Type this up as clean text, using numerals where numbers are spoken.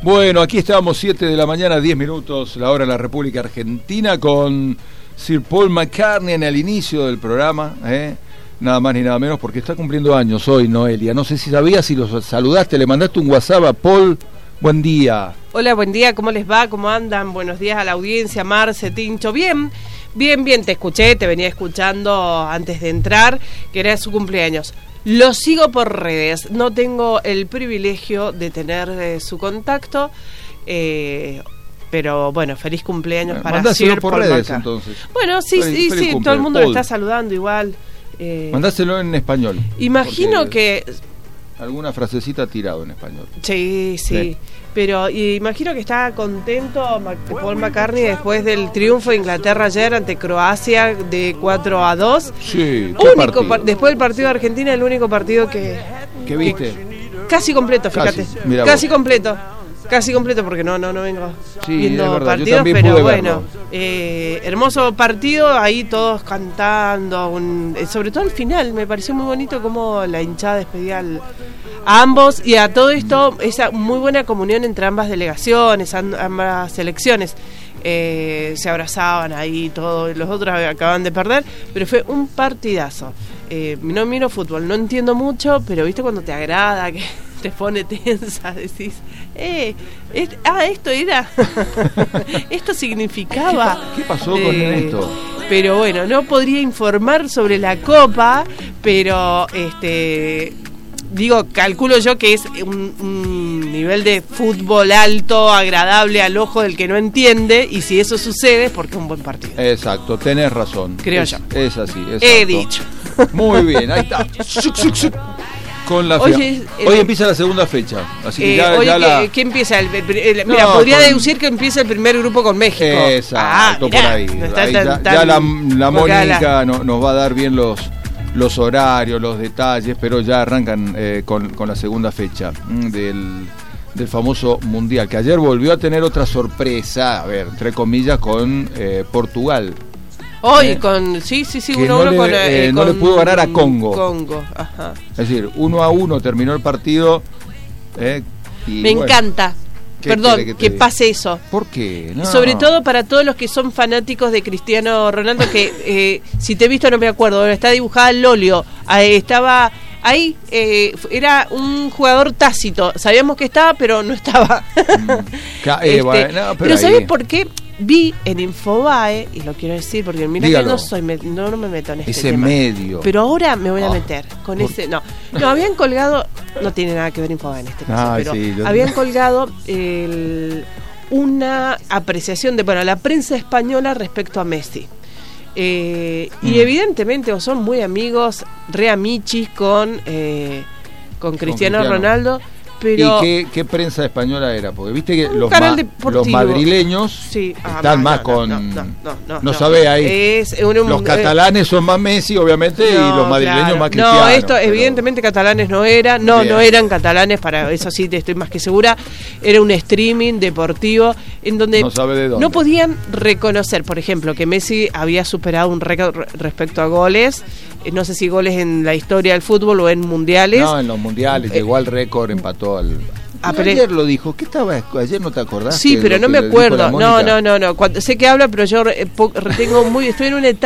Bueno, aquí estamos, 7 de la mañana, 10 minutos, la hora de la República Argentina, con Sir Paul McCartney en el inicio del programa, nada más ni nada menos, porque está cumpliendo años hoy, Noelia. No sé si sabías, si los saludaste, le mandaste un WhatsApp a Paul. Buen día. Hola, buen día, ¿cómo les va? ¿Cómo andan? Buenos días a la audiencia, Marce, Tincho. Bien, te escuché, te venía escuchando antes de entrar, que era su cumpleaños. Lo sigo por redes, no tengo el privilegio de tener su contacto, pero bueno, feliz cumpleaños para Sir por Paul redes, McCartney. entonces. Bueno, sí, todo el mundo lo está saludando igual. Mandáselo en español. Imagino que... Alguna frasecita tirado en español. Sí. Pero imagino que está contento Paul McCartney después del triunfo de Inglaterra ayer ante Croacia de 4-2. Sí, después del partido de Argentina, el único partido que viste. Casi completo, fíjate. Casi completo porque no vengo viendo partidos, pero bueno, hermoso partido, ahí todos cantando, sobre todo al final, me pareció muy bonito cómo la hinchada despedía a ambos, y a todo esto, esa muy buena comunión entre ambas delegaciones, ambas selecciones. Se abrazaban ahí todos, los otros acaban de perder, pero fue un partidazo. No miro fútbol, no entiendo mucho, pero viste cuando te agrada, que te pone tensa, decís, esto era, esto significaba. ¿Qué pasó con esto? Pero bueno, no podría informar sobre la Copa, pero calculo yo que es un nivel de fútbol alto, agradable al ojo del que no entiende, y si eso sucede es porque es un buen partido. Exacto, tenés razón. Creo yo. Es así, exacto. He dicho. Muy bien, ahí está. Con la hoy empieza la segunda fecha, así que ¿qué empieza? Podría deducir que empieza el primer grupo con México. Exacto, por ahí. La Mónica nos va a dar bien los horarios, los detalles, pero ya arrancan con la segunda fecha del famoso Mundial, que ayer volvió a tener otra sorpresa, a ver, entre comillas, con Portugal. Hoy con 1-1 no le pudo ganar a Congo. Ajá. Es decir, 1-1 terminó el partido. Me encanta. Perdón, que pase eso. ¿Por qué? No. Sobre todo para todos los que son fanáticos de Cristiano Ronaldo, que si te he visto no me acuerdo, está dibujada al óleo, estaba ahí, era un jugador tácito, sabíamos que estaba, pero no estaba. Pero ¿sabés por qué? Vi en Infobae, y lo quiero decir porque mira que no me meto en ese tema, medio. pero ahora me voy a meter con ese. No, habían colgado, no tiene nada que ver Infobae en este caso, pero habían colgado una apreciación de la prensa española respecto a Messi. Y evidentemente son muy amigos, re amichis con Cristiano Ronaldo. Pero ¿y qué prensa española era? Porque viste que los madrileños están más con... No sabe ahí. Los catalanes son más Messi, obviamente, y los madrileños más Cristiano. No, esto evidentemente catalanes no eran. No eran catalanes, para eso sí te estoy más que segura. Era un streaming deportivo en donde no podían reconocer, por ejemplo, que Messi había superado un récord respecto a goles. No sé si goles en la historia del fútbol o en mundiales. No, en los mundiales llegó al récord, empató al... ayer lo dijo, ¿qué estaba? Ayer no te acordás. Sí, pero no me acuerdo. No. Sé que habla, pero yo retengo estoy en una etapa